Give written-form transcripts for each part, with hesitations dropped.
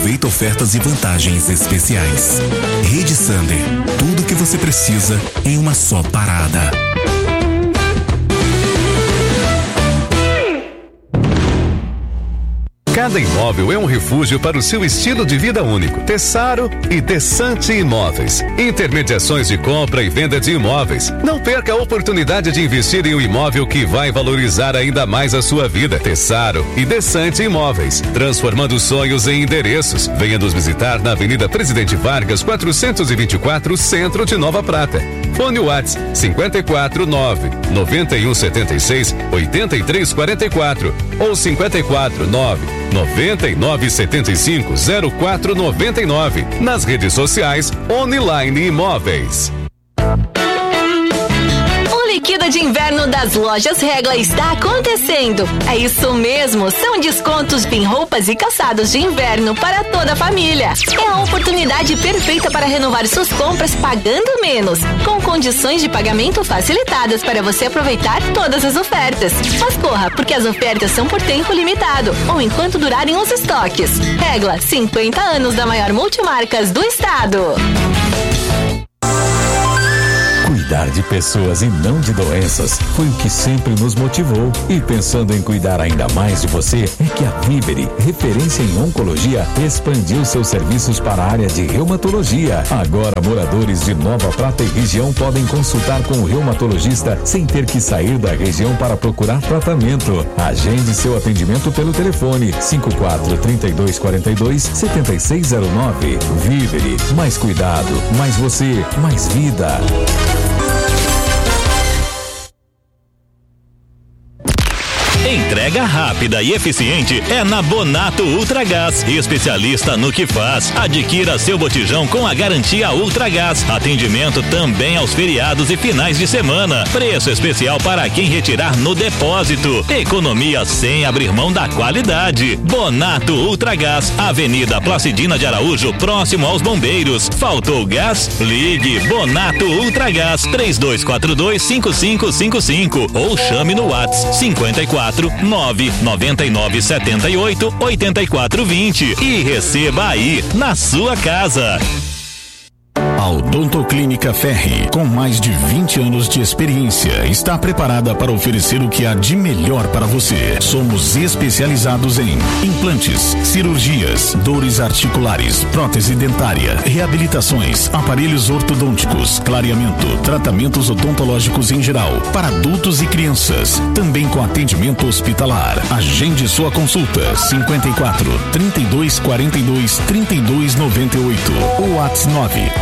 aproveita ofertas e vantagens especiais. Rede Sander, tudo o que você precisa em uma só parada. Cada imóvel é um refúgio para o seu estilo de vida único. Tessaro e Desante Imóveis. Intermediações de compra e venda de imóveis. Não perca a oportunidade de investir em um imóvel que vai valorizar ainda mais a sua vida. Tessaro e Desante Imóveis. Transformando sonhos em endereços. Venha nos visitar na Avenida Presidente Vargas, 424, Centro de Nova Prata. Fone WhatsApp 549-9176-8344 ou 549-9975-0499. Nas redes sociais, Online Imóveis. Liquida de inverno das lojas Regla está acontecendo. É isso mesmo, são descontos em roupas e calçados de inverno para toda a família. É a oportunidade perfeita para renovar suas compras pagando menos, com condições de pagamento facilitadas para você aproveitar todas as ofertas. Mas corra, porque as ofertas são por tempo limitado ou enquanto durarem os estoques. Regla, 50 anos da maior multimarcas do estado. Cuidar de pessoas e não de doenças foi o que sempre nos motivou. E pensando em cuidar ainda mais de você, é que a Vivere, referência em oncologia, expandiu seus serviços para a área de reumatologia. Agora, moradores de Nova Prata e região podem consultar com o reumatologista sem ter que sair da região para procurar tratamento. Agende seu atendimento pelo telefone 54-3242-7609. Vivere, mais cuidado, mais você, mais vida. Entrega rápida e eficiente é na Bonato Ultragás, especialista no que faz. Adquira seu botijão com a garantia Ultragás. Atendimento também aos feriados e finais de semana. Preço especial para quem retirar no depósito. Economia sem abrir mão da qualidade. Bonato Ultragás, Avenida Placidina de Araújo, próximo aos Bombeiros. Faltou gás? Ligue Bonato Ultragás 3242-5555 ou chame no WhatsApp 54-99978-8420 e receba aí na sua casa. A Odontoclínica Ferri, com mais de 20 anos de experiência, está preparada para oferecer o que há de melhor para você. Somos especializados em implantes, cirurgias, dores articulares, prótese dentária, reabilitações, aparelhos ortodônticos, clareamento, tratamentos odontológicos em geral, para adultos e crianças, também com atendimento hospitalar. Agende sua consulta 54-3242-3298 ou WhatsApp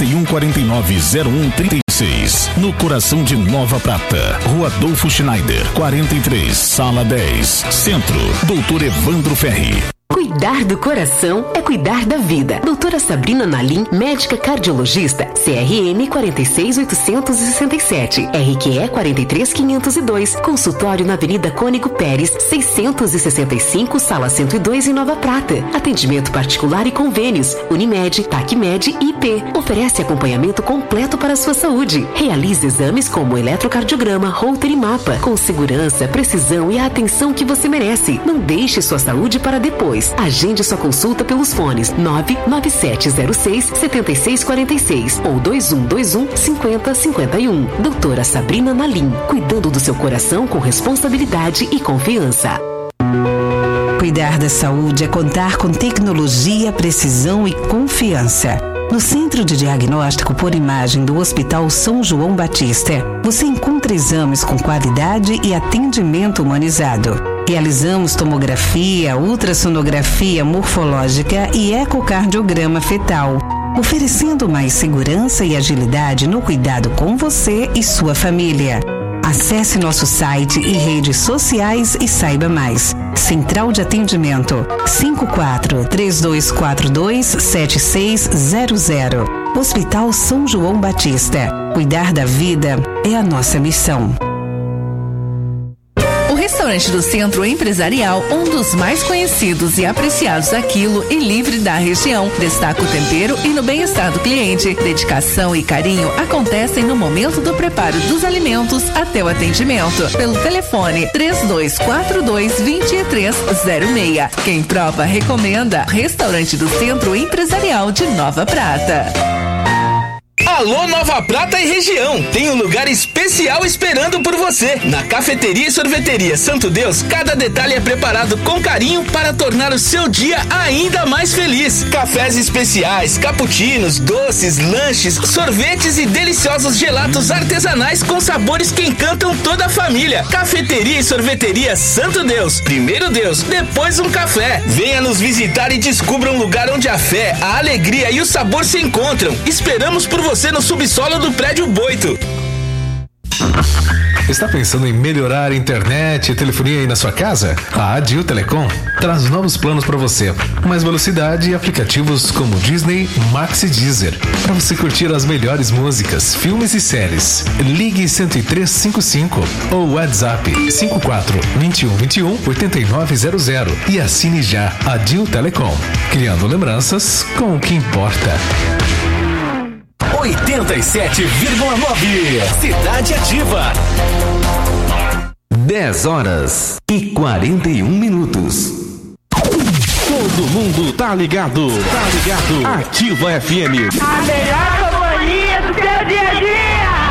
8149-0136, no coração de Nova Prata, Rua Adolfo Schneider, 43, Sala 10, Centro, Doutor Evandro Ferri. Cuidar do coração é cuidar da vida. Doutora Sabrina Nalim, médica cardiologista, CRM 46867, RQE 43502, consultório na Avenida Cônigo Pérez, 665, Sala 102 em Nova Prata. Atendimento particular e convênios, Unimed, TACMED e IP. Oferece acompanhamento completo para a sua saúde. Realize exames como eletrocardiograma, Holter e mapa, com segurança, precisão e a atenção que você merece. Não deixe sua saúde para depois. Agende sua consulta pelos fones 99706-7646 ou 2121-5051. Doutora Sabrina Nalim, cuidando do seu coração com responsabilidade e confiança. Cuidar da saúde é contar com tecnologia, precisão e confiança. No Centro de Diagnóstico por Imagem do Hospital São João Batista, você encontra exames com qualidade e atendimento humanizado. Realizamos tomografia, ultrassonografia morfológica e ecocardiograma fetal, oferecendo mais segurança e agilidade no cuidado com você e sua família. Acesse nosso site e redes sociais e saiba mais. Central de Atendimento 54-3242-7600. Hospital São João Batista. Cuidar da vida é a nossa missão. O restaurante Restaurante do Centro Empresarial, um dos mais conhecidos e apreciados a quilo e livre da região. Destaca o tempero e no bem-estar do cliente. Dedicação e carinho acontecem no momento do preparo dos alimentos até o atendimento. Pelo telefone 3242-2306. Quem prova, recomenda. Restaurante do Centro Empresarial de Nova Prata. Alô Nova Prata e região, tem um lugar especial esperando por você. Na Cafeteria e Sorveteria Santo Deus, cada detalhe é preparado com carinho para tornar o seu dia ainda mais feliz. Cafés especiais, cappuccinos, doces, lanches, sorvetes e deliciosos gelatos artesanais com sabores que encantam toda a família. Cafeteria e Sorveteria Santo Deus, primeiro Deus, depois um café. Venha nos visitar e descubra um lugar onde a fé, a alegria e o sabor se encontram. Esperamos por você no subsolo do prédio Boito. Está pensando em melhorar a internet e telefonia aí na sua casa? A Adil Telecom traz novos planos para você. Mais velocidade e aplicativos como Disney, Max e Deezer. Para você curtir as melhores músicas, filmes e séries. Ligue 10355 ou WhatsApp 54 21 21 8900 e assine já. Adil Telecom. Criando lembranças com o que importa. 87,9 Cidade Ativa. 10h41. Todo mundo tá ligado. Ativa FM. A melhor companhia do seu dia a dia.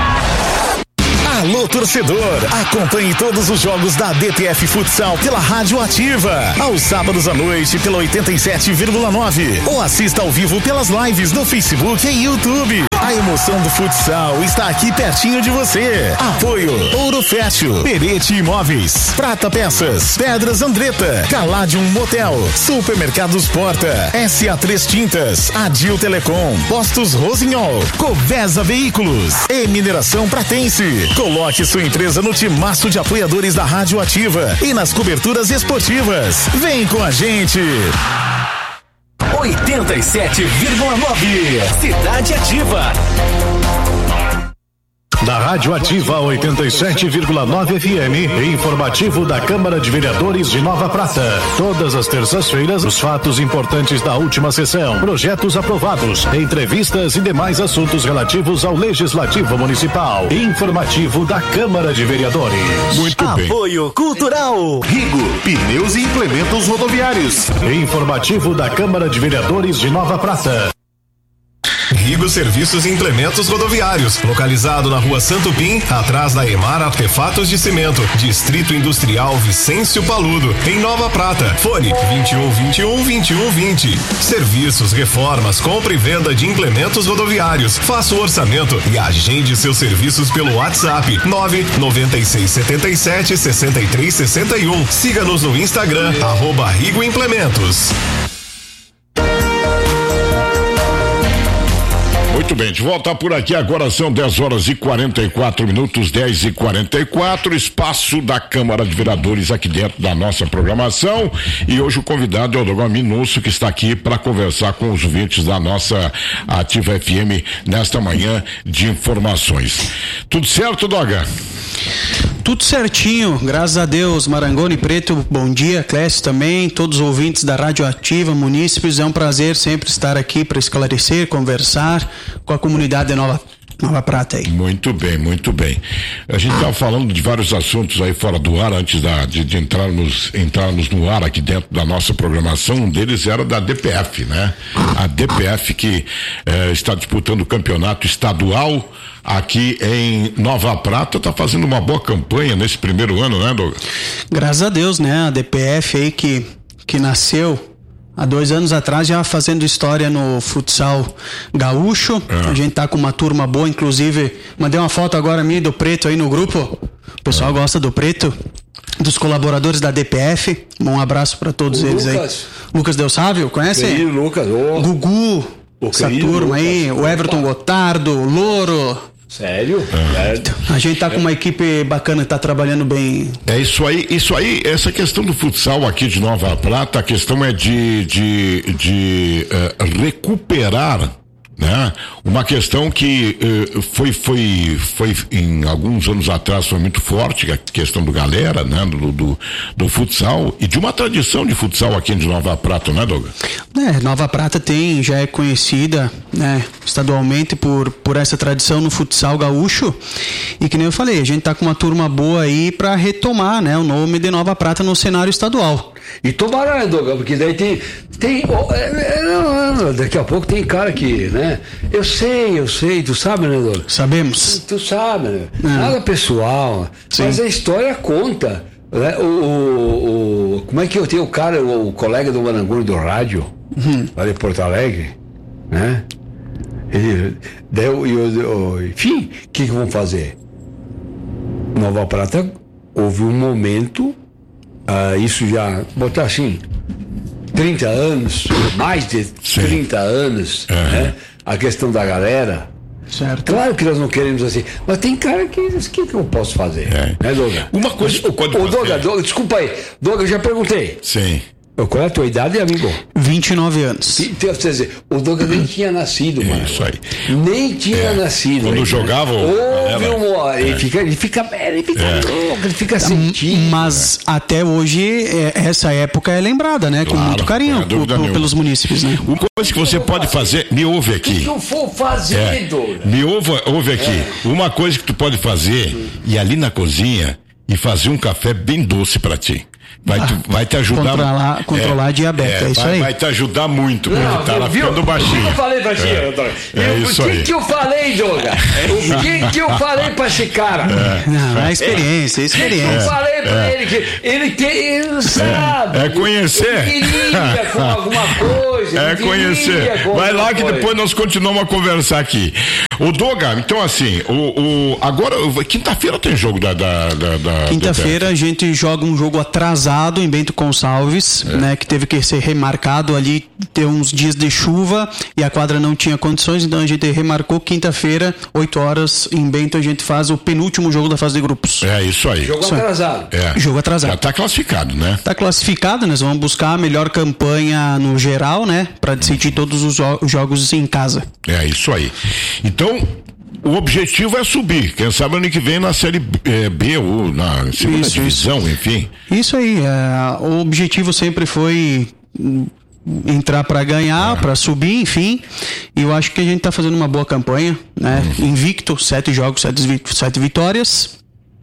Alô, torcedor, acompanhe todos os jogos da DPF Futsal pela Rádio Ativa, aos sábados à noite pela 87,9 ou assista ao vivo pelas lives no Facebook e YouTube. A emoção do futsal está aqui pertinho de você. Apoio Ouro Fértil, Perete Imóveis, Prata Peças, Pedras Andretta, Caladium Motel, Supermercados Porta, SA3 Tintas, Adil Telecom, Postos Rossignol, Covesa Veículos e Mineração Pratense. Coloque sua empresa no timaço de apoiadores da Rádio Ativa e nas coberturas esportivas. Vem com a gente. 87,9 Cidade Ativa. Da Rádio Ativa 87,9 FM, informativo da Câmara de Vereadores de Nova Prata. Todas as terças-feiras, os fatos importantes da última sessão, projetos aprovados, entrevistas e demais assuntos relativos ao Legislativo Municipal. Informativo da Câmara de Vereadores. Muito bem. Apoio Cultural. Rigo, pneus e implementos rodoviários. Informativo da Câmara de Vereadores de Nova Prata. Rigo Serviços e Implementos Rodoviários, localizado na Rua Santo Pim, atrás da Emar Artefatos de Cimento, Distrito Industrial Vicêncio Paludo, em Nova Prata. Fone 2121-2120. Serviços, reformas, compra e venda de implementos rodoviários. Faça o orçamento e agende seus serviços pelo WhatsApp 99677-6361. Siga-nos no Instagram, @Rigo Implementos. Muito bem, de volta por aqui, agora são 10h44, 10h44, espaço da Câmara de Vereadores aqui dentro da nossa programação, e hoje o convidado é o Doga Minusso, que está aqui para conversar com os ouvintes da nossa Ativa FM nesta manhã de informações. Tudo certo, Doga? Tudo certinho, graças a Deus. Marangoni Preto, bom dia. Clécio também, todos os ouvintes da Rádio Ativa, munícipes, é um prazer sempre estar aqui para esclarecer, conversar com a comunidade de Nova Prata aí. Muito bem, muito bem. A gente estava falando de vários assuntos aí fora do ar, antes de entrarmos no ar aqui dentro da nossa programação. Um deles era da DPF, né? A DPF que está disputando o campeonato estadual aqui em Nova Prata, está fazendo uma boa campanha nesse primeiro ano, né, Douglas? Graças a Deus, né? A DPF aí que nasceu há 2 anos atrás, já fazendo história no futsal gaúcho. A gente tá com uma turma boa, inclusive mandei uma foto agora minha do Preto aí no grupo. O pessoal gosta do Preto, dos colaboradores da DPF. Um abraço para todos eles aí. Lucas Del Sávio, conhece? Lucas, Gugu, essa turma aí, o Everton Gotardo, o Louro. Sério? A gente tá com uma equipe bacana, tá trabalhando bem. É isso aí, essa questão do futsal aqui de Nova Prata, a questão é de recuperar né? Uma questão que foi em alguns anos atrás foi muito forte, a questão do galera, né? Do futsal e de uma tradição de futsal aqui de Nova Prata, né, Douglas? Nova Prata já é conhecida, né, estadualmente por essa tradição no futsal gaúcho, e que nem eu falei, a gente tá com uma turma boa aí para retomar, né, o nome de Nova Prata no cenário estadual. E tomara, né, Douglas, porque daí tem daqui a pouco tem cara que, né, eu sei, tu sabe, né, Douglas? Sabemos. Tu sabe, né? Nada pessoal, sim. Mas a história conta, né? Como é que eu tenho o colega do Marangoni do rádio, lá de Porto Alegre, né? Enfim, o que vão fazer? Nova Prata, houve um momento, isso já, botar assim, 30 anos, mais de 30 anos, né? A questão da galera. Certo. Claro que nós não queremos assim, mas tem cara que diz, o que eu posso fazer? Né, Douglas? Uma coisa que pode fazer. Douglas, desculpa aí. Douglas, eu já perguntei. Sim. Qual é a tua idade, amigo? 29 anos. Quer dizer, o Douglas nem tinha nascido, mano. Isso aí. Nem tinha nascido. Quando jogava. Ele fica louco, ele fica sentindo. Mas até hoje, essa época é lembrada, né? Com muito carinho pelos munícipes, né? Uma coisa que você pode fazer, me ouve aqui. O que eu for fazer, Douglas? Me ouve aqui. Uma coisa que tu pode fazer, ir ali na cozinha e fazer um café bem doce pra ti. Vai te ajudar. Controlar a diabetes, é isso aí. Vai te ajudar muito, porque tá lá ficando baixinho. O que eu falei pra ti, O que eu falei, Douglas? O que eu falei pra esse cara? Não, é experiência. Eu falei pra ele que ele sabe. É conhecer. Ele queria com alguma coisa. É conhecer. Vai lá que depois nós continuamos a conversar aqui. O Doga, então assim, agora, quinta-feira tem jogo da quinta-feira a gente joga um jogo atrasado em Bento Gonçalves, né, que teve que ser remarcado ali, ter uns dias de chuva e a quadra não tinha condições, então a gente remarcou quinta-feira, 8 horas em Bento, a gente faz o penúltimo jogo da fase de grupos. É isso aí. Jogo atrasado. Jogo atrasado. Já tá classificado, né? Tá classificado, nós vamos buscar a melhor campanha no geral, né, para decidir todos os jogos em casa. É isso aí. Então, o objetivo é subir, quem sabe ano que vem na Série B ou na segunda divisão, enfim. Isso aí, o objetivo sempre foi entrar para ganhar, para subir, enfim, e eu acho que a gente tá fazendo uma boa campanha, né? Invicto, 7 jogos, 7 vitórias.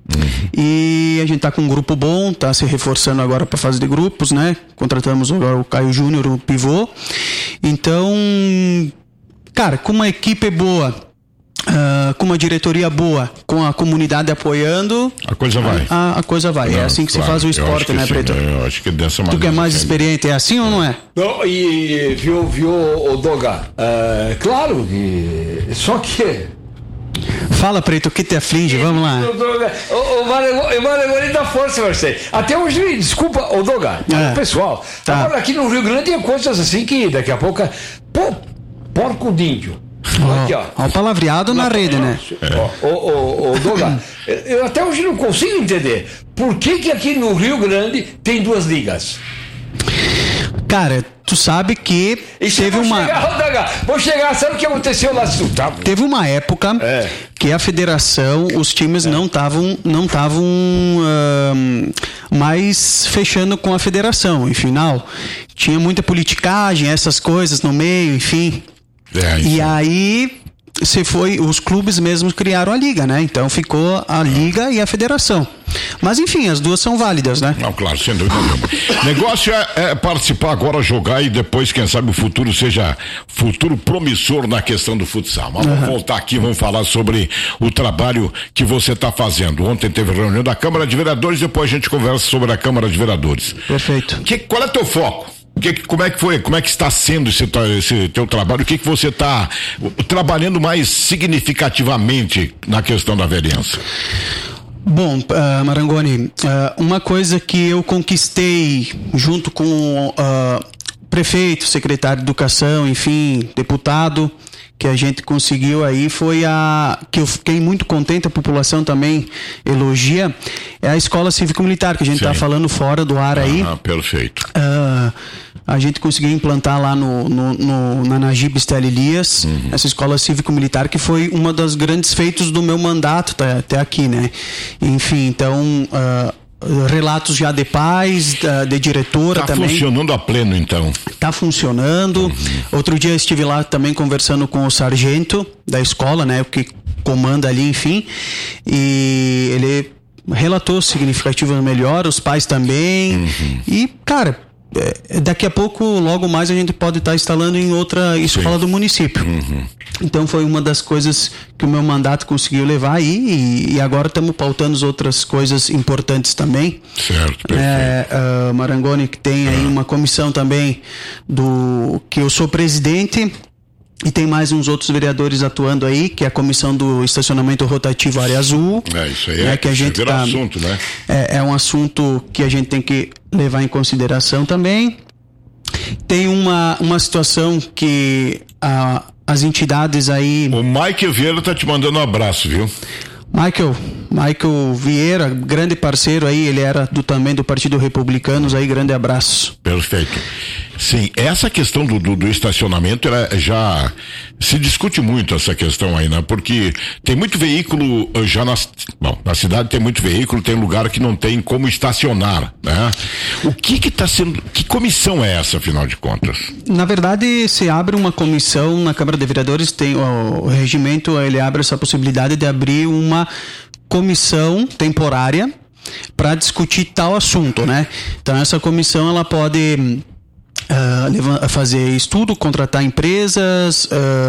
E a gente tá com um grupo bom, tá se reforçando agora para fase de grupos, né? Contratamos agora o Caio Júnior, o pivô. Então, cara, com uma equipe boa, com uma diretoria boa, com a comunidade apoiando, a coisa vai. A coisa vai. É assim que se faz o esporte, né, Preto? Eu acho que dessa maneira. Tu que é mais experiente, é assim ou não é? Não, e viu o Doga? Claro, só que. Fala, Preto, o que te aflige? Vamos lá. O Marangoni dá força, Marcelo. Até hoje, desculpa, o Doga, pessoal. Tá. Agora aqui no Rio Grande tem coisas assim que daqui a pouco. Porco d'índio. Aqui, ó. O palavreado na rede, né? Douglas, eu até hoje não consigo entender por que aqui no Rio Grande tem 2 ligas. Cara, tu sabe que teve uma. Vou chegar, sabe o que aconteceu lá? Teve uma época que a federação, os times não estavam mais fechando com a federação. Em final, tinha muita politicagem, essas coisas no meio, enfim. E aí os clubes mesmos criaram a liga, né? Então ficou a liga e a federação. Mas enfim, as duas são válidas, né? Não, claro, sem dúvida nenhuma. Negócio é participar agora, jogar e depois, quem sabe, o futuro seja futuro promissor na questão do futsal. Mas vamos voltar aqui, vamos falar sobre o trabalho que você está fazendo. Ontem teve reunião da Câmara de Vereadores, depois a gente conversa sobre a Câmara de Vereadores. Perfeito. Qual é teu foco? Como é que foi? Como é que está sendo esse teu trabalho? O que você está trabalhando mais significativamente na questão da vereança? Bom, Marangoni, uma coisa que eu conquistei junto com prefeito, secretário de educação, enfim, deputado, que a gente conseguiu aí foi que eu fiquei muito contente, a população também elogia, é a escola cívico-militar, que a gente está falando fora do ar aí. Perfeito. a gente conseguiu implantar lá na Najib Stella Elias, essa escola cívico-militar, que foi uma das grandes feitos do meu mandato até aqui, né? Enfim, então, relatos já de pais, de diretora também. Está funcionando a pleno, então? Está funcionando. Outro dia eu estive lá também conversando com o sargento da escola, né? O que comanda ali, enfim. E ele relatou significativa melhora, os pais também. E, cara, daqui a pouco, logo mais, a gente pode estar instalando em outra escola do município. Então foi uma das coisas que o meu mandato conseguiu levar aí, e agora estamos pautando outras coisas importantes também. Certo, perfeito. Marangoni, que tem aí uma comissão também que eu sou presidente, e tem mais uns outros vereadores atuando aí, que é a comissão do estacionamento rotativo Área Azul. Isso aí que a gente assunto, né? É um assunto que a gente tem que levar em consideração também. Tem uma situação que as entidades aí... O Michael Vieira tá te mandando um abraço, viu? Michael Vieira, grande parceiro aí, ele era também do Partido Republicanos, aí, grande abraço. Perfeito. Sim, essa questão do estacionamento, ela já se discute muito essa questão aí, né? Porque tem muito veículo já na cidade tem muito veículo, tem lugar que não tem como estacionar, né? O que comissão é essa, afinal de contas? Na verdade, se abre uma comissão na Câmara de Vereadores, tem o regimento, ele abre essa possibilidade de abrir uma comissão temporária para discutir tal assunto, né? Então essa comissão ela pode fazer estudo, contratar empresas,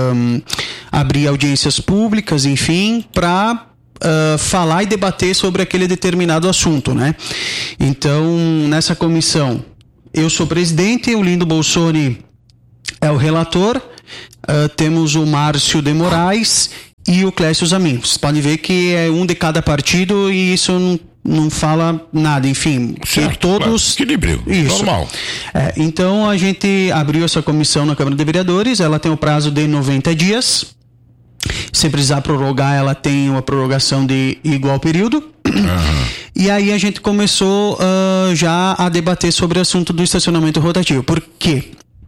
abrir audiências públicas, enfim, para falar e debater sobre aquele determinado assunto, né? Então, nessa comissão, eu sou presidente, o Lindo Bolsoni é o relator, temos o Márcio de Moraes e o Clécio Zamin. Vocês podem ver que é um de cada partido e isso não fala nada, enfim, certo, todos... Claro. Equilíbrio, isso. Normal. Então a gente abriu essa comissão na Câmara de Vereadores, ela tem o prazo de 90 dias, se precisar prorrogar, ela tem uma prorrogação de igual período. E aí a gente começou já a debater sobre o assunto do estacionamento rotativo. Por quê?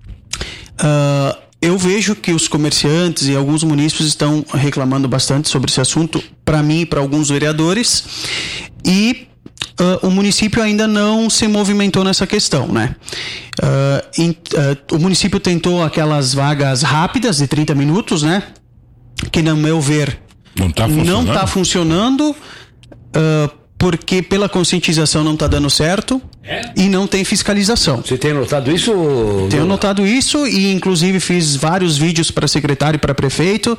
Eu vejo que os comerciantes e alguns munícipes estão reclamando bastante sobre esse assunto, para mim e para alguns vereadores, e o município ainda não se movimentou nessa questão, né? O município tentou aquelas vagas rápidas de 30 minutos, né? Que, no meu ver, não está funcionando, porque pela conscientização não está dando certo e não tem fiscalização. Você tem notado isso? Tenho notado isso e inclusive fiz vários vídeos para secretário e para prefeito,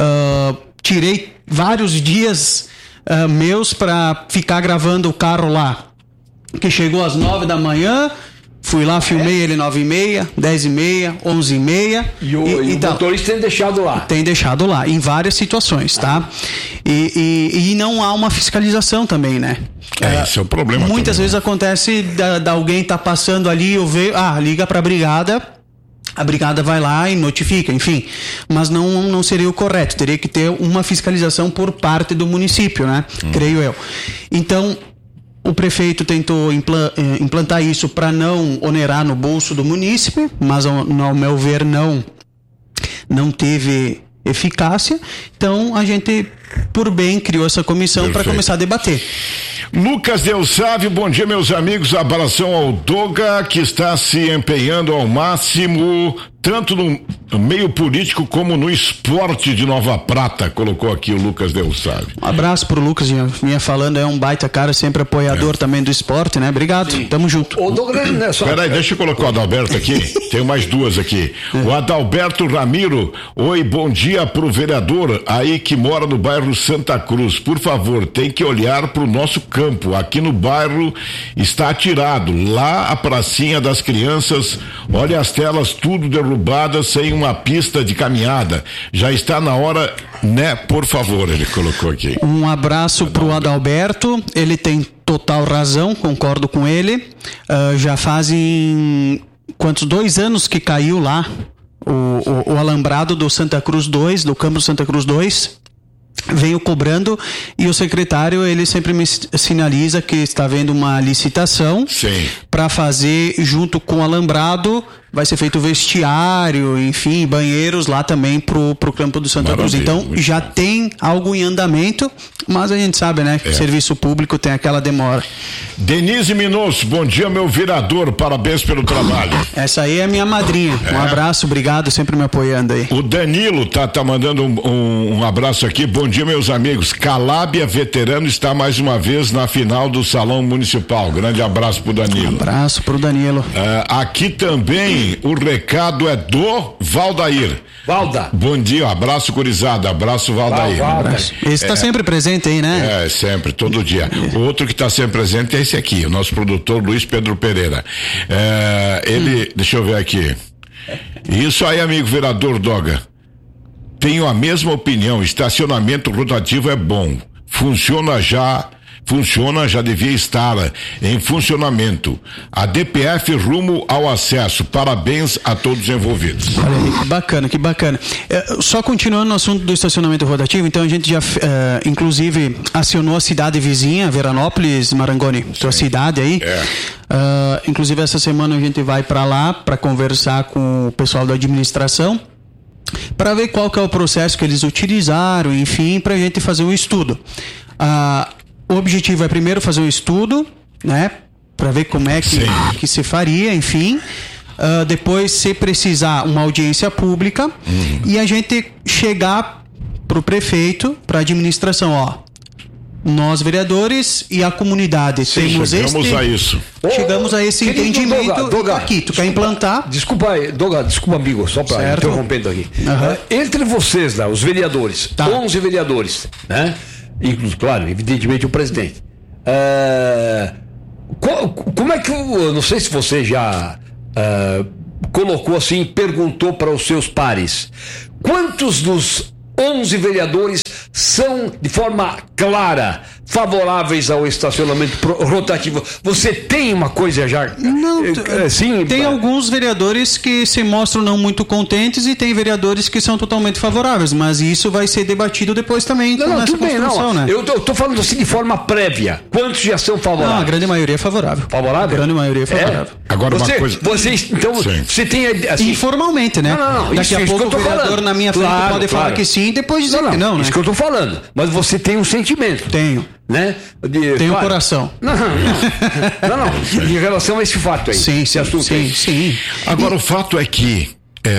tirei vários dias meus para ficar gravando o carro lá, que chegou às 9 da manhã, fui lá, filmei ele 9h30, 10h30, 11h30. E o motorista tem deixado lá? Tem deixado lá, em várias situações, tá? E não há uma fiscalização também, né? Esse é o problema. Muitas também, vezes acontece da alguém tá passando ali, liga pra brigada, a brigada vai lá e notifica, enfim. Mas não seria o correto, teria que ter uma fiscalização por parte do município, né? Creio eu. Então, o prefeito tentou implantar isso para não onerar no bolso do munícipe, mas ao meu ver não teve eficácia. Então a gente, por bem, criou essa comissão para começar a debater. Lucas Del Sávio, bom dia, meus amigos. Abração ao Doga, que está se empenhando ao máximo, tanto no meio político como no esporte de Nova Prata, colocou aqui o Lucas Del Sávio. Um abraço pro Lucas, vinha falando, é um baita cara, sempre apoiador também do esporte, né? Obrigado, tamo junto. Peraí, deixa eu colocar o Adalberto aqui, tenho mais duas aqui. O Adalberto Ramiro, oi, bom dia pro vereador aí que mora no bairro Santa Cruz, por favor, tem que olhar pro nosso campo, aqui no bairro está atirado, lá a pracinha das crianças, olha as telas tudo derrubadas sem uma pista de caminhada, já está na hora, né, por favor, ele colocou aqui. Um abraço pro Adalberto, ele tem total razão, concordo com ele, já fazem 2 anos que caiu lá o alambrado do Santa Cruz 2, do campo Santa Cruz 2, venho cobrando, e o secretário ele sempre me sinaliza que está havendo uma licitação para fazer junto com o alambrado, vai ser feito vestiário, enfim, banheiros lá também pro campo do Santa Cruz. Então já tem algo em andamento, mas a gente sabe, né, que serviço público tem aquela demora. Denise Minosso, bom dia, meu vereador, parabéns pelo trabalho. Essa aí é minha madrinha, um abraço, obrigado, sempre me apoiando aí. O Danilo tá mandando um abraço aqui, bom dia, meus amigos. Calábia Veterano está mais uma vez na final do Salão Municipal, grande abraço pro Danilo. Abraço pro Danilo. Aqui também o recado é do Valdair. Valda. Bom dia, abraço gurizada, abraço Valdair. Esse tá sempre presente aí, né? Sempre, todo dia. O outro que tá sempre presente é esse aqui, o nosso produtor Luiz Pedro Pereira. Ele, deixa eu ver aqui. Isso aí, amigo vereador Doga. Tenho a mesma opinião, estacionamento rotativo é bom. Funciona, já devia estar em funcionamento. A DPF rumo ao acesso. Parabéns a todos os envolvidos. Olha aí, que bacana. Só continuando no assunto do estacionamento rotativo, então a gente já, inclusive, acionou a cidade vizinha, Veranópolis, Marangoni, tua cidade aí. Inclusive, essa semana a gente vai para lá para conversar com o pessoal da administração, para ver qual que é o processo que eles utilizaram, enfim, para a gente fazer um estudo. O objetivo é primeiro fazer um estudo, né, para ver como é que se faria, enfim. Depois, se precisar, uma audiência pública e a gente chegar pro prefeito, pra administração, nós vereadores e a comunidade chegamos a esse entendimento. Doga, aqui, tu quer implantar? Desculpa aí, Doga, desculpa, amigo, só para interrompendo aqui. Entre vocês lá, os vereadores, 11 vereadores, né? Inclusive, claro, evidentemente o presidente. Como é que eu não sei se você já colocou assim, perguntou para os seus pares, quantos dos 11 vereadores são de forma clara favoráveis ao estacionamento rotativo? Você tem uma coisa já? Não, tem alguns vereadores que se mostram não muito contentes e tem vereadores que são totalmente favoráveis, mas isso vai ser debatido depois também nessa construção, né? Eu tô falando assim de forma prévia. Quantos já são favoráveis? Não, a grande maioria é favorável. Favorável? A grande maioria é favorável. Agora você tem assim, informalmente, né? Daqui a pouco o vereador na minha frente pode falar que sim e depois dizer que não, né? Isso que eu tô falando. Mas você tem um sentimento. Tenho. Né? Tem um coração. Não. Em relação a esse fato aí. Sim. Agora, o fato é que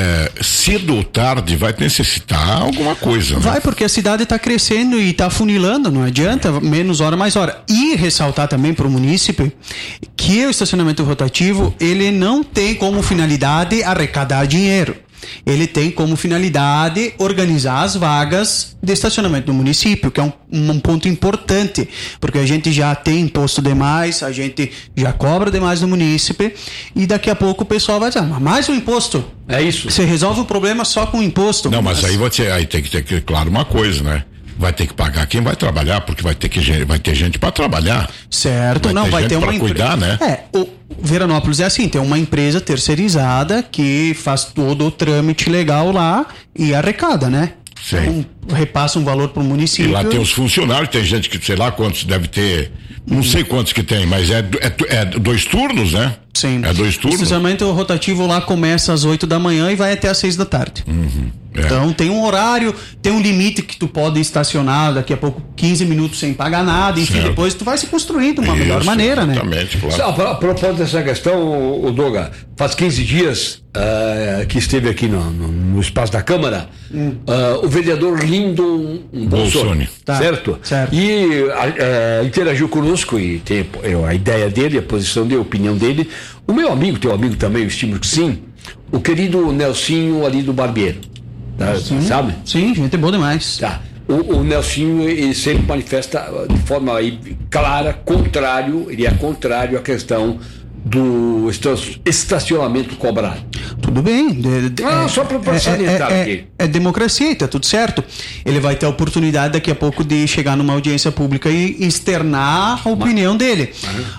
cedo ou tarde vai necessitar alguma coisa, né? Vai, porque a cidade está crescendo e está afunilando, não adianta, menos hora, mais hora. E ressaltar também para o munícipe que o estacionamento rotativo, ele não tem como finalidade arrecadar dinheiro. Ele tem como finalidade organizar as vagas de estacionamento do município, que é um ponto importante, porque a gente já tem imposto demais, a gente já cobra demais no munícipe, e daqui a pouco o pessoal vai dizer, mais um imposto. É isso. Você resolve o problema só com o imposto. Não, mas aí tem que ter claro uma coisa, né? Vai ter que pagar quem vai trabalhar, porque vai ter gente para trabalhar. Certo, vai ter uma cuidar, né? O Veranópolis é assim, tem uma empresa terceirizada que faz todo o trâmite legal lá e arrecada, né? Sim. Então, repassa um valor para o município. E lá tem os funcionários, tem gente que sei lá quantos deve ter, não sei quantos que tem, mas é 2 turnos, né? Sim. É 2 turnos. O estacionamento rotativo lá começa às 8 da manhã e vai até às 6 da tarde. Então tem um horário, tem um limite que tu pode estacionar daqui a pouco 15 minutos sem pagar nada, enfim, depois tu vai se construindo de uma melhor maneira, né? Exatamente, claro. A propósito dessa questão, o Doga, faz 15 dias que esteve aqui no espaço da Câmara, o vereador Lindon Bolsoni, certo? E interagiu conosco e tem a ideia dele, a posição dele, a opinião dele. O meu amigo, teu amigo também, eu estimo que sim, o querido Nelsinho ali do Barbeiro. Sabe? Sim, gente, é bom demais. Tá. O Nelsinho, ele sempre manifesta de forma clara, ele é contrário à questão do estacionamento cobrado. Tudo bem. Só para salientar aqui. É democracia, tá tudo certo. Ele vai ter a oportunidade daqui a pouco de chegar numa audiência pública e externar a opinião dele.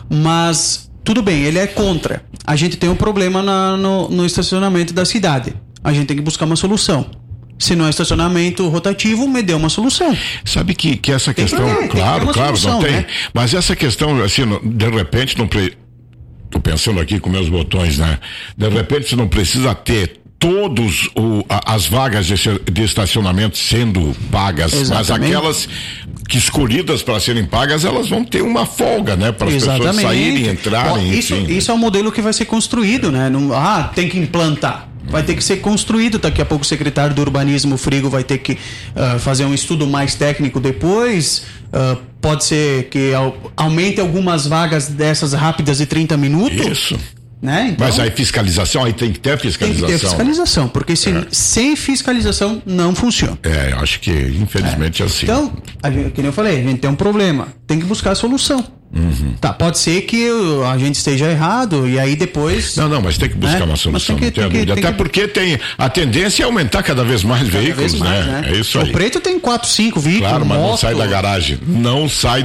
Mas, tudo bem, ele é contra. A gente tem um problema no estacionamento da cidade. A gente tem que buscar uma solução. Se não é estacionamento rotativo, me dê uma solução. Sabe que essa questão, claro, solução, não tem. Né? Mas essa questão, assim, de repente, não tô pensando aqui com meus botões, né? De repente, não precisa ter todos as vagas de estacionamento sendo pagas, Exatamente. mas aquelas que escolhidas para serem pagas, elas vão ter uma folga, né? Para as pessoas saírem, entrarem, isso é um modelo que vai ser construído, né? Tem que implantar. Vai ter que ser construído. Daqui a pouco o secretário do Urbanismo, Frigo, vai ter que fazer um estudo mais técnico depois. Pode ser que aumente algumas vagas dessas rápidas de 30 minutos. Isso. Né? Então, mas aí fiscalização, aí tem que ter fiscalização. Tem que ter fiscalização, porque sem fiscalização não funciona. Acho que infelizmente é assim. Então, como eu falei, a gente tem um problema, tem que buscar a solução. Uhum. Tá, pode ser que a gente esteja errado e aí depois... Não, mas tem que buscar uma solução, até porque a tendência é aumentar cada vez mais veículos, né? É isso aí. O preto tem 4, 5 veículos, claro, mas não sai da garagem. Não sai.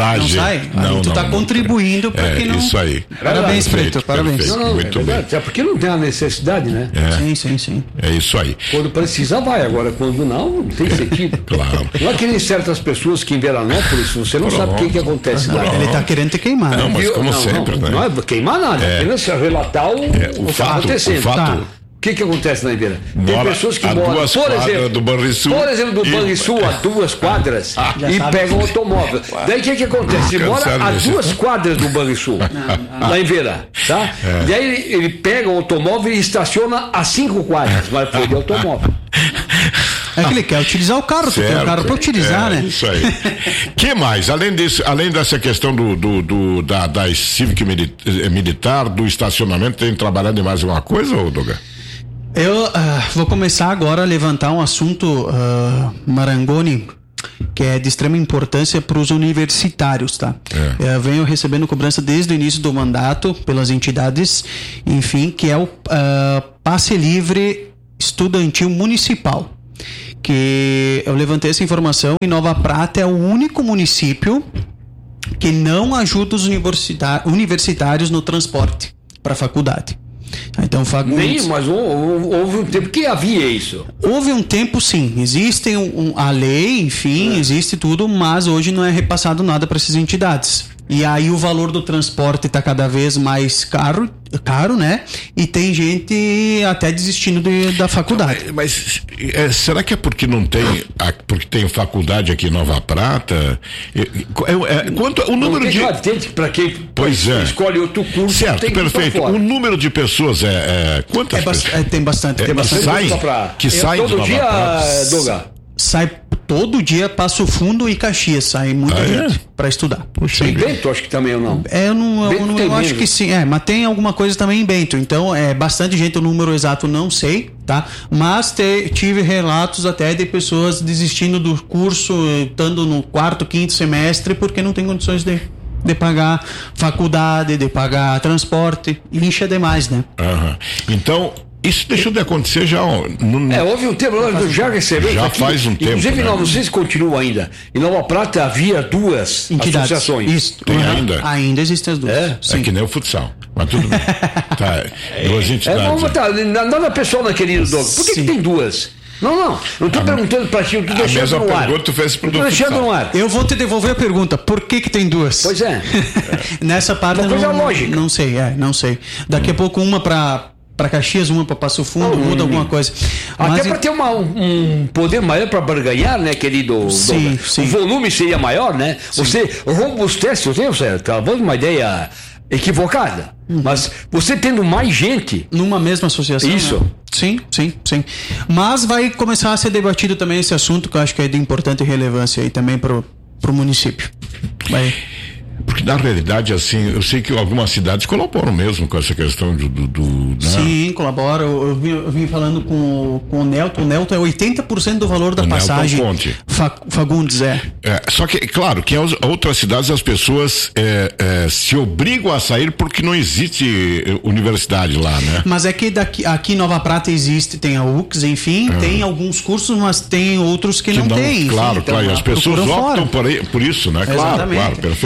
Tu tá contribuindo para que não... Isso aí. Parabéns, Preto, parabéns. Muito bem. Até porque não tem a necessidade, né? Sim. É isso aí. Quando precisa, vai. Agora, quando não tem sentido. Claro. Não é que nem certas pessoas que em Veranópolis, você não sabe o que acontece lá. Ele tá querendo te queimar. Não, mas como sempre, né? Não é queimar nada, apenas relatar o fato acontecendo. O que acontece na Ibeira? Tem pessoas que moram, por exemplo, do Banrisul, a 2 quadras, e pegam um automóvel. Daí o que acontece? Ele mora a 2 quadras do Banrisul, na Ibeira, tá? Daí ele pega o automóvel e estaciona a 5 quadras, mas foi de automóvel. É que ele quer utilizar o carro, tu tem o carro para utilizar, né? Isso aí. Que mais? Além dessa questão da Civic militar, do estacionamento, tem trabalhado em mais alguma coisa, ou Doga? Eu vou começar agora a levantar um assunto, Marangoni, que é de extrema importância para os universitários, tá? Venho recebendo cobrança desde o início do mandato pelas entidades, enfim, que é o passe livre estudantil municipal. Que eu levantei essa informação e Nova Prata é o único município que não ajuda os universitários no transporte para a faculdade. Então, mas houve um tempo que havia isso. Houve um tempo, sim. Existe a lei, enfim, existe tudo, mas hoje não é repassado nada para essas entidades. E aí o valor do transporte está cada vez mais caro, né? E tem gente até desistindo da faculdade. Mas será que é porque não tem, porque tem faculdade aqui em Nova Prata? Quanto o número de para quem escolhe outro curso? Certo, perfeito. O número de pessoas quantas pessoas? Tem bastante. Que saem todo dia, Doga. Sai todo dia, Passo Fundo e Caxias, sai muita gente para estudar. Puxa, em Bento acho que também ou não? Eu acho que sim, mas tem alguma coisa também em Bento, então é bastante gente, o número exato não sei, tá? Mas tive relatos até de pessoas desistindo do curso, estando no 4º, 5º semestre, porque não tem condições de pagar faculdade, de pagar transporte, incha demais, né? Então, isso deixou de acontecer já. Houve um tempo, já recebeu. Já faz um tempo. Inclusive, não sei se continua ainda. Em Nova Prata havia 2 entidades, associações. Isso. Tem ainda? Ainda existem as 2. É que nem o futsal. Mas tudo bem. Tá. 2 entidades. Nada pessoal, né, querido Doug? Por que tem 2? Não estou perguntando para ti, eu estou deixando no ar. A pergunta tu fez pro Estou deixando no ar. Eu vou te devolver a pergunta, por que tem 2? Pois é. Nessa parte uma coisa lógica. Não sei. Daqui a pouco uma para Caxias, uma para Passo Fundo, muda alguma coisa. Até para ter um poder maior para barganhar, né, querido? Sim. O volume seria maior, né? Sim. Você robustece, você tá dando uma ideia equivocada, mas você tendo mais gente numa mesma associação. Isso. Né? Sim. Mas vai começar a ser debatido também esse assunto, que eu acho que é de importante relevância aí também pro município. Porque na realidade, assim, eu sei que algumas cidades colaboram mesmo com essa questão né? Sim, colaboram. Eu vim falando com o Nelton. O Nelton é 80% do valor da passagem. Fagundes, Só que, claro, que em outras cidades as pessoas se obrigam a sair porque não existe universidade lá, né? Mas é que aqui em Nova Prata tem a UX, enfim, tem alguns cursos, mas tem outros que não tem. Claro, então, claro. E as pessoas optam por isso, né? Exatamente. Claro, perfeito. Então,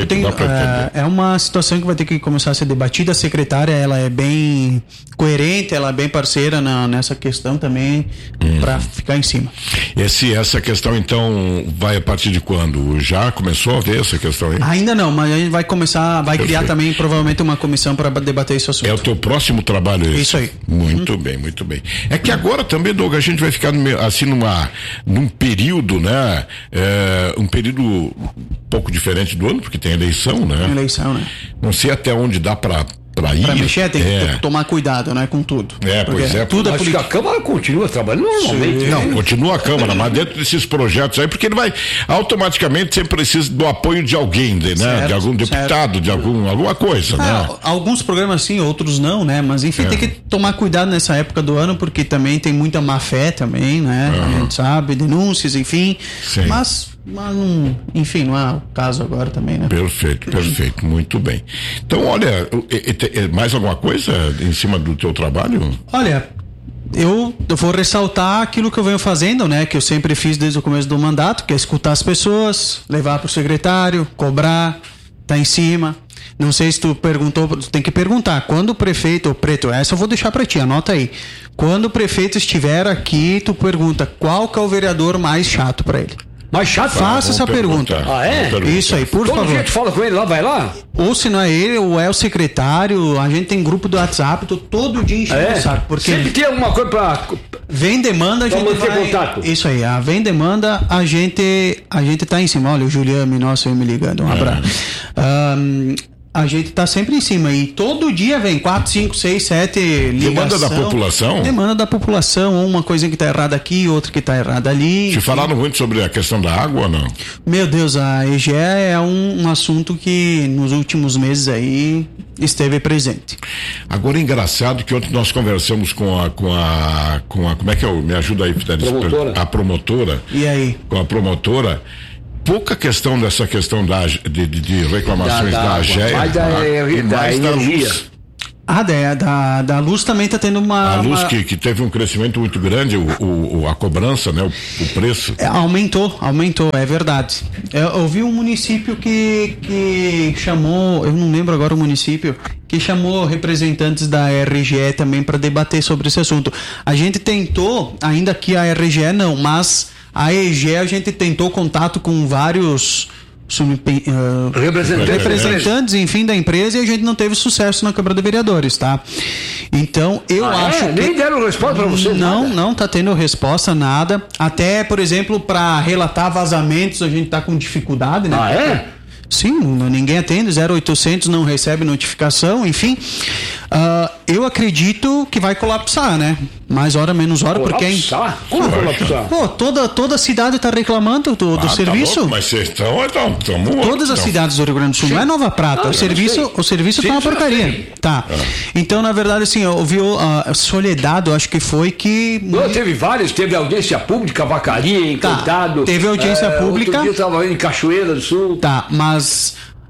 que tem, é uma situação que vai ter que começar a ser debatida. A secretária, ela é bem coerente, ela é bem parceira nessa questão também, para ficar em cima. Essa questão, então, vai a partir de quando? Já começou a ver essa questão aí? Ainda não, mas a gente vai começar, vai criar também provavelmente uma comissão para debater esse assunto. É o teu próximo trabalho esse? Isso aí. Muito bem, muito bem. É que agora também, Douglas, a gente vai ficar assim num período, né? Um período um pouco diferente do ano, porque tem eleição, né? Eleição, né? Não sei até onde dá pra ir. Pra mexer tem que tomar cuidado, né? Com tudo. Pois é. Tudo acho que a Câmara continua trabalhando normalmente. Sim. Não, continua a Câmara, mas dentro desses projetos aí, porque ele vai automaticamente sempre precisa do apoio de alguém, né? Certo, de algum deputado, de alguma coisa, né? Alguns programas sim, outros não, né? Mas enfim, tem que tomar cuidado nessa época do ano, porque também tem muita má fé também, né? A gente sabe, denúncias, enfim. Sim. Mas não, enfim, não é o caso agora também, né? Perfeito, muito bem. Então, olha, mais alguma coisa em cima do teu trabalho? Olha, eu vou ressaltar aquilo que eu venho fazendo, né? Que eu sempre fiz desde o começo do mandato, que é escutar as pessoas, levar para o secretário, cobrar, tá em cima. Não sei se tu perguntou, tu tem que perguntar. Quando o prefeito, Preto, essa eu vou deixar para ti, anota aí. Quando o prefeito estiver aqui, tu pergunta qual que é o vereador mais chato para ele. Mais chato? Faça essa pergunta. Isso aí, por favor. Todo dia tu fala com ele lá, vai lá? Ou se não é ele, ou é o secretário, a gente tem grupo do WhatsApp, tô todo dia enchendo o saco. Porque sempre tem alguma coisa pra... Vem demanda, a gente vai... contato. Isso aí, vem demanda, a gente tá em cima. Olha, o Juliano, nossa, me ligando, um abraço. A gente tá sempre em cima e todo dia vem 4, 5, 6, 7 ligações. Demanda da população? Demanda da população, uma coisa que tá errada aqui, outra que tá errada ali. Te falaram muito sobre a questão da água ou não? Meu Deus, a EGE é um assunto que nos últimos meses aí esteve presente. Agora é engraçado que ontem nós conversamos com a como é que me ajuda aí, promotora. A promotora. E aí? Com a promotora. Pouca questão dessa questão de reclamações da AGEA, mais da energia. Da luz também está tendo uma... A luz que teve um crescimento muito grande, a cobrança, né? O preço. Aumentou, é verdade. Eu vi um município que chamou, eu não lembro agora o município, que chamou representantes da RGE também para debater sobre esse assunto. A gente tentou, ainda que a RGE não, mas... A EGE, a gente tentou contato com vários representantes, enfim, da empresa, e a gente não teve sucesso na Câmara de Vereadores, tá? Então, eu acho que... Nem deram resposta para você? Não tá tendo resposta, nada. Até, por exemplo, para relatar vazamentos, a gente tá com dificuldade, né? Sim, ninguém atende, 0800 não recebe notificação, enfim. Eu acredito que vai colapsar, né? Mais hora, menos hora, colapsar? Porque... Como colapsar? Pô, toda a cidade está reclamando do serviço. Louco, mas vocês estão todas as cidades do Rio Grande do Sul, não é Nova Prata. O serviço tá uma porcaria. Tá. Então, na verdade, assim, eu vi a Soledade, eu acho que foi que... Não, teve vários, teve audiência pública, Vacaria, Encantado. Teve audiência pública. Outro dia eu estava em Cachoeira do Sul. Tá, mas...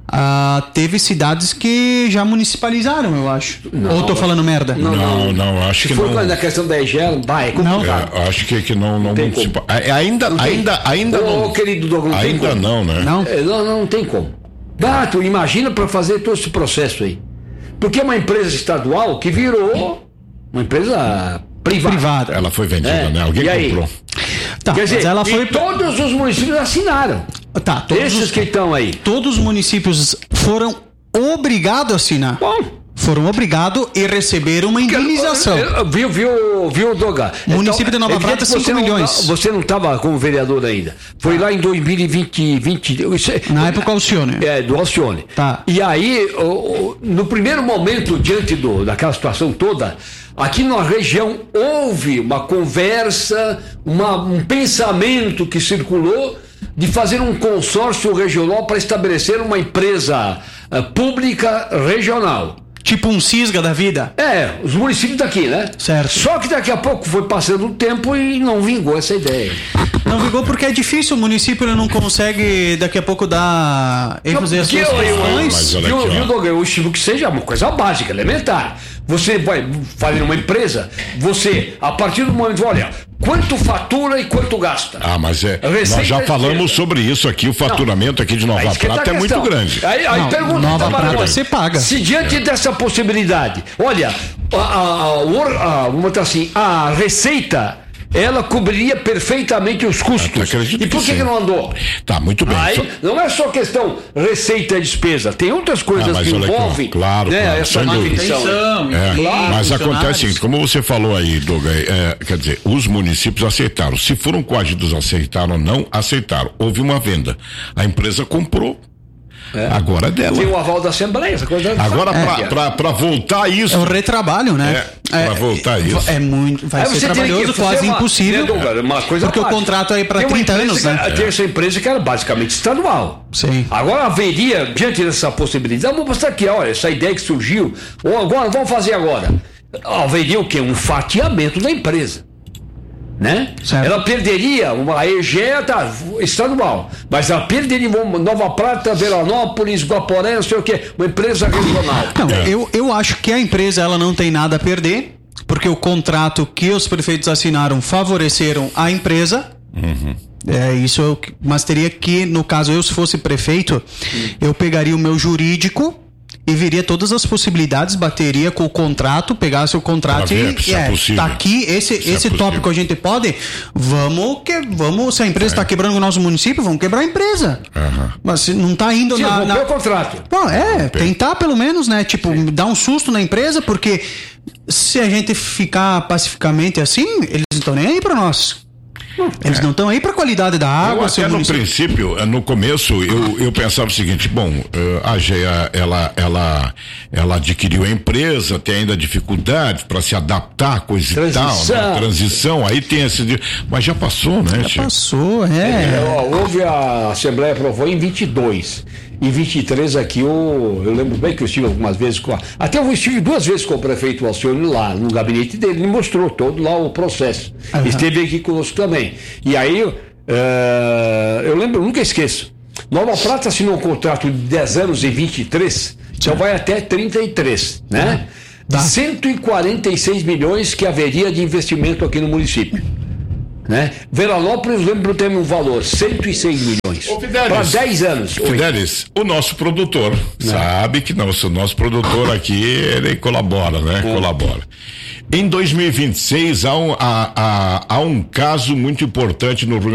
teve cidades que já municipalizaram, eu acho. Ou tô falando merda? Não, acho que não. Se for na questão da EGE, vai, é complicado. Acho que não municipal. Ainda não. Querido Douglas, não ainda tem não, né? Não tem como. Tu imagina para fazer todo esse processo aí. Porque é uma empresa estadual que virou uma empresa privada. Ela foi vendida, né? Alguém comprou. Tá, quer dizer, ela foi... todos os municípios assinaram. Tá, esses que estão aí. Todos os municípios foram obrigados a assinar. Bom. Foram obrigados e receberam uma indenização. Viu, Doga? O município de Nova Prata, 5 milhões. Você não estava como vereador ainda. Foi lá em 2020. Na época do Alcione. Do Alcione. Tá. E aí, no primeiro momento, diante daquela situação toda, aqui na região houve uma conversa, um pensamento que circulou de fazer um consórcio regional para estabelecer uma empresa pública regional. Tipo um Cisga da vida? Os municípios daqui, né? Certo. Só que daqui a pouco foi passando o tempo e não vingou essa ideia. Não vingou porque é difícil, o município não consegue daqui a pouco dar ênfase às suas questões. Eu estimo que seja uma coisa básica, elementar. Você vai fazer uma empresa, a partir do momento, olha, quanto fatura e quanto gasta. Mas nós já falamos sobre isso aqui, o faturamento aqui de Nova Prata é muito grande. Aí pergunta, Nova Prata você paga. Se diante dessa possibilidade, olha, vamos botar assim, a receita, ela cobriria perfeitamente os custos. E por que não andou? Tá, muito bem. Aí, não é só questão receita e despesa, tem outras coisas que envolvem essa manutenção. Mas acontece assim, como você falou aí, Douglas, quer dizer, os municípios aceitaram. Se foram coagidos a aceitar ou não, aceitaram. Houve uma venda. A empresa comprou. Agora é dela. Tem o aval da Assembleia, essa coisa. Agora, pra voltar isso. É um retrabalho, né? Pra voltar isso. É muito. Vai ser trabalhoso, quase impossível. Uma coisa porque o contrato é para 30 anos, né? Tem essa empresa que era basicamente estadual. Sim. Agora haveria, diante dessa possibilidade, vamos mostrar aqui, olha, essa ideia que surgiu. Agora, vamos fazer agora. Haveria o quê? Um fatiamento da empresa. Né? Ela perderia uma EGEA estadual, mas ela perderia Nova Prata, Veranópolis, Guaporé, não sei o que, uma empresa regional. Não, eu acho que a empresa ela não tem nada a perder, porque o contrato que os prefeitos assinaram favoreceram a empresa. Mas teria que, no caso, eu se fosse prefeito, eu pegaria o meu jurídico e veria todas as possibilidades, bateria com o contrato, pegasse o contrato tá aqui, esse tópico a gente pode, vamos, se a empresa está quebrando o nosso município, vamos quebrar a empresa. Mas se não está indo romper o contrato. Tentar pelo menos, né, tipo, dar um susto na empresa, porque se a gente ficar pacificamente assim, eles não estão nem aí para nós. Eles não estão aí para a qualidade da água. Até no princípio, no começo, eu pensava o seguinte: bom, a AGEA ela adquiriu a empresa, tem ainda dificuldade para se adaptar, coisa e tal, né? Transição, aí tem esse. Mas já passou, né? Já passou, houve, a Assembleia aprovou em 22. Em 23 aqui, eu lembro bem que eu estive algumas vezes até eu estive 2 vezes com o prefeito Alcione lá no gabinete dele, ele mostrou todo lá o processo. Esteve aqui conosco também. E aí, eu lembro, nunca esqueço. Nova Prata assinou um contrato de 10 anos em 23, então vai até 33, né? De 146 milhões que haveria de investimento aqui no município. Né? Veranópolis, lembro, tem um valor 106 milhões para 10 anos. Fidelis, o nosso produtor sabe que o nosso produtor aqui, ele colabora, né? Colabora. Em 2026 há um caso muito importante no Rio